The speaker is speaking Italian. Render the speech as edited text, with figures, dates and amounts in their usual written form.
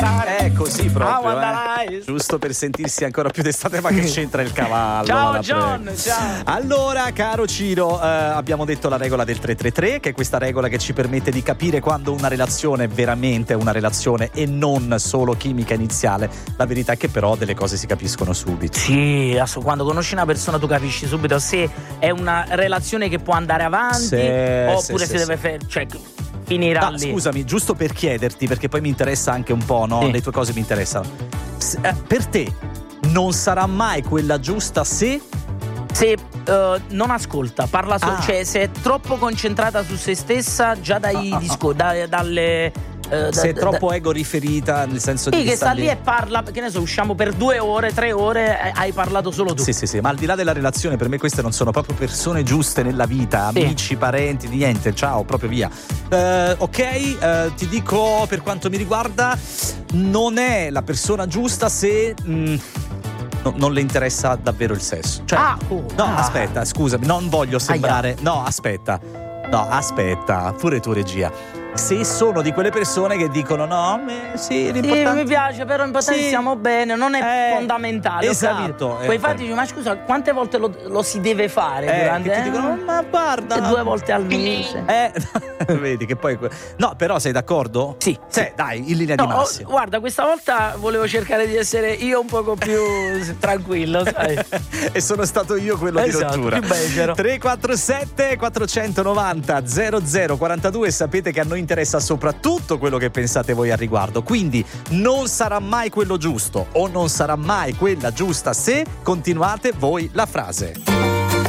È così proprio, Nice. giusto per sentirsi ancora più d'estate, ma che c'entra il cavallo? Ciao la John, prego. ciao. Allora, caro Ciro, abbiamo detto la regola del 333, che è questa regola che ci permette di capire quando una relazione è veramente una relazione e non solo chimica iniziale. La verità è che però delle cose si capiscono subito. Sì, quando conosci una persona tu capisci subito se è una relazione che può andare avanti oppure si deve finirà lì. Scusami, giusto per chiederti, perché poi mi interessa anche un po', no? Sì. Le tue cose mi interessano. Per te non sarà mai quella giusta se non ascolta, parla cioè se è troppo concentrata su se stessa già dai dalle se è troppo ego riferita, nel senso di che sta lì e parla, che ne so, usciamo per 2 ore, 3 ore, hai parlato solo tu. Sì, ma al di là della relazione, per me queste non sono proprio persone giuste nella vita, amici, parenti, di niente, ciao, proprio via. Ti dico, per quanto mi riguarda, non è la persona giusta se non le interessa davvero il sesso. Aspetta, scusami, non voglio sembrare. No, aspetta, pure tu, regia. Se sono di quelle persone che dicono l'importante... mi piace, però l'importante stiamo bene, non è fondamentale. Esatto. Poi infatti dici, ma scusa, quante volte lo si deve fare durante? Che ti dicono, ma guarda, 2 volte al mese. Vedi che poi... No, però sei d'accordo? Sì. Dai, in linea di massima. Guarda, questa volta volevo cercare di essere io un poco più tranquillo, sai? E sono stato io quello di rottura. Più becero. 347 490 0042. Sapete che a noi interessa soprattutto quello che pensate voi al riguardo, quindi non sarà mai quello giusto o non sarà mai quella giusta se continuate voi la frase.